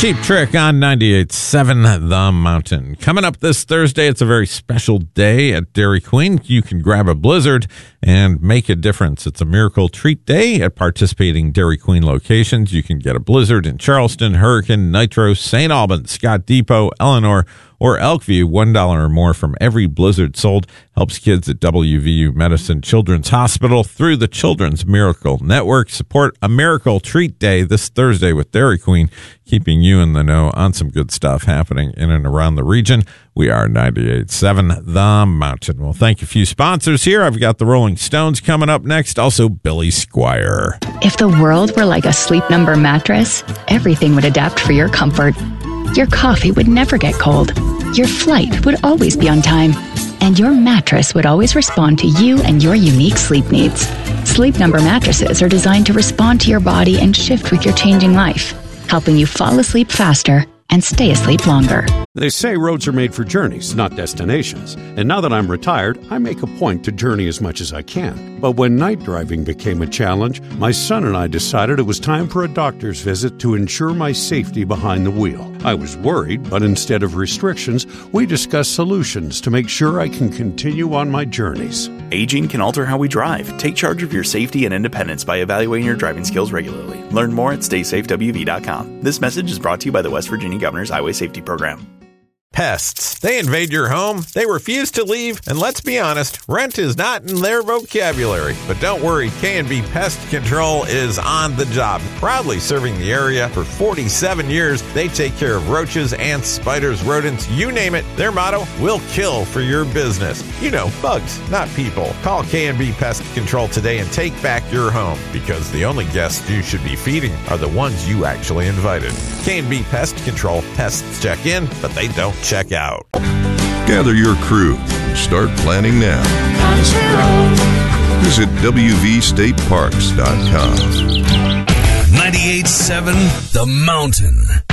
Cheap Trick on 98.7 The Mountain. Coming up this Thursday, it's a very special day at Dairy Queen. You can grab a Blizzard and make a difference. It's a miracle treat day at participating Dairy Queen locations. You can get a Blizzard in Charleston, Hurricane, Nitro, St. Albans, Scott Depot, Eleanor, or Elkview. $1 or more from every Blizzard sold helps kids at WVU Medicine Children's Hospital through the Children's Miracle Network. Support a miracle treat day this Thursday with Dairy Queen, keeping you in the know on some good stuff happening in and around the region. We are 98.7 The Mountain. Well, thank you, a few sponsors here. I've got the Rolling Stones coming up next. Also, Billy Squier. If the world were like a Sleep Number mattress, everything would adapt for your comfort. Your coffee would never get cold. Your flight would always be on time. And your mattress would always respond to you and your unique sleep needs. Sleep Number mattresses are designed to respond to your body and shift with your changing life, helping you fall asleep faster and stay asleep longer. They say roads are made for journeys, not destinations. And now that I'm retired, I make a point to journey as much as I can. But when night driving became a challenge, my son and I decided it was time for a doctor's visit to ensure my safety behind the wheel. I was worried, but instead of restrictions, we discussed solutions to make sure I can continue on my journeys. Aging can alter how we drive. Take charge of your safety and independence by evaluating your driving skills regularly. Learn more at StaySafeWV.com. This message is brought to you by the West Virginia Governor's Highway Safety Program. Pests. They invade your home, they refuse to leave, and let's be honest, rent is not in their vocabulary. But don't worry, K&B Pest Control is on the job. Proudly serving the area for 47 years, they take care of roaches, ants, spiders, rodents, you name it. Their motto, we'll kill for your business. You know, bugs, not people. Call K&B Pest Control today and take back your home, because the only guests you should be feeding are the ones you actually invited. K&B Pest Control. Pests check in, but they don't check out. Gather your crew and start planning now. Visit WVStateParks.com. 98.7 The Mountain.